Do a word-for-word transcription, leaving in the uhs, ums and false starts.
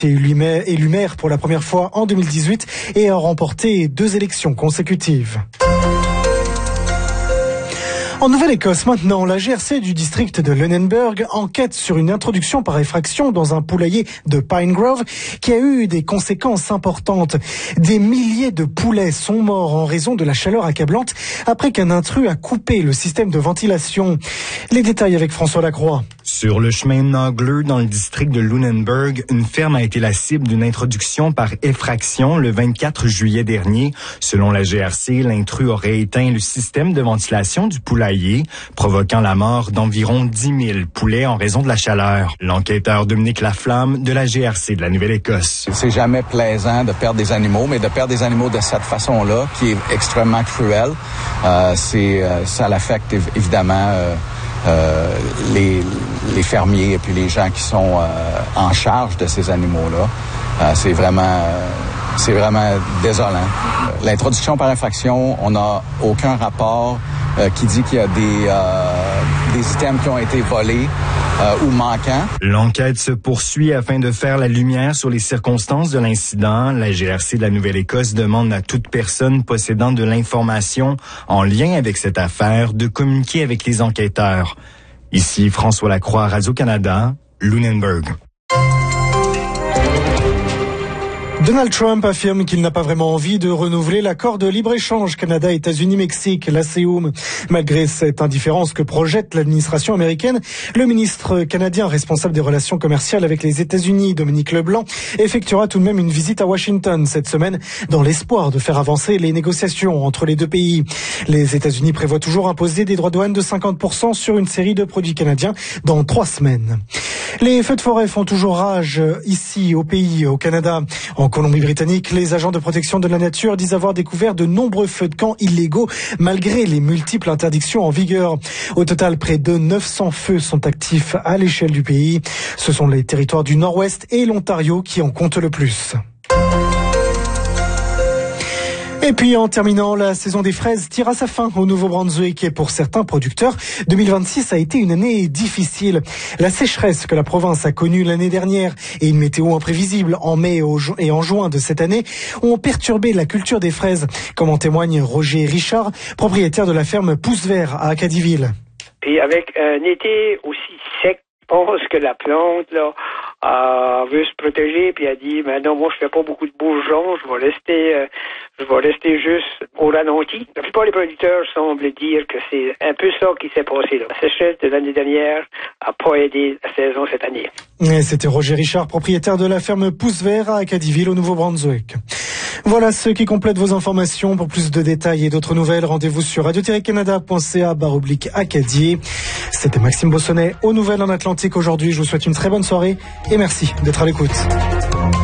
élu maire pour la première fois en deux mille dix-huit et a remporté deux élections consécutives. En Nouvelle-Écosse maintenant, la G R C du district de Lunenburg enquête sur une introduction par effraction dans un poulailler de Pine Grove qui a eu des conséquences importantes. Des milliers de poulets sont morts en raison de la chaleur accablante après qu'un intrus a coupé le système de ventilation. Les détails avec François Lacroix. Sur le chemin Nagler, dans le district de Lunenburg, une ferme a été la cible d'une introduction par effraction le vingt-quatre juillet dernier. Selon la G R C, l'intrus aurait éteint le système de ventilation du poulailler, provoquant la mort d'environ dix mille poulets en raison de la chaleur. L'enquêteur Dominique Laflamme de la G R C de la Nouvelle-Écosse. C'est jamais plaisant de perdre des animaux, mais de perdre des animaux de cette façon-là, qui est extrêmement cruelle, euh, c'est, euh, ça l'affecte évidemment euh, euh, les, les fermiers et puis les gens qui sont euh, en charge de ces animaux-là. Euh, c'est vraiment... Euh, C'est vraiment désolant. L'introduction par infraction, on n'a aucun rapport euh, qui dit qu'il y a des, euh, des items qui ont été volés euh, ou manquants. L'enquête se poursuit afin de faire la lumière sur les circonstances de l'incident. La G R C de la Nouvelle-Écosse demande à toute personne possédant de l'information en lien avec cette affaire de communiquer avec les enquêteurs. Ici François Lacroix, Radio-Canada, Lunenburg. Donald Trump affirme qu'il n'a pas vraiment envie de renouveler l'accord de libre-échange Canada-États-Unis-Mexique, l'A C E U M. Malgré cette indifférence que projette l'administration américaine, le ministre canadien responsable des relations commerciales avec les États-Unis, Dominique Leblanc, effectuera tout de même une visite à Washington cette semaine dans l'espoir de faire avancer les négociations entre les deux pays. Les États-Unis prévoient toujours imposer des droits de douane de cinquante pour cent sur une série de produits canadiens dans trois semaines. Les feux de forêt font toujours rage ici au pays, au Canada. En Colombie-Britannique, les agents de protection de la nature disent avoir découvert de nombreux feux de camp illégaux malgré les multiples interdictions en vigueur. Au total, près de neuf cents feux sont actifs à l'échelle du pays. Ce sont les territoires du Nord-Ouest et l'Ontario qui en comptent le plus. Et puis en terminant, la saison des fraises tire à sa fin au Nouveau-Brunswick et pour certains producteurs, deux mille vingt-six a été une année difficile. La sécheresse que la province a connue l'année dernière et une météo imprévisible en mai et en juin de cette année ont perturbé la culture des fraises, comme en témoigne Roger Richard, propriétaire de la ferme Pouce Vert à Acadieville. Puis avec un été aussi sec, je pense que la plante là a veut se protéger, puis a dit ben non, moi je fais pas beaucoup de bourgeons, je vais rester euh, je vais rester juste au ralenti. La plupart des producteurs semblent dire que c'est un peu ça qui s'est passé là. La sécheresse de l'année dernière a pas aidé la saison cette année. Et c'était Roger Richard, propriétaire de la ferme Pouce Vert à Acadieville au Nouveau-Brunswick. Voilà ce qui complète vos informations. Pour plus de détails et d'autres nouvelles, rendez-vous sur radio tiret canada point c a barre oblique Acadie. C'était Maxime Bossonnet aux Nouvelles en Atlantique aujourd'hui. Je vous souhaite une très bonne soirée et merci d'être à l'écoute.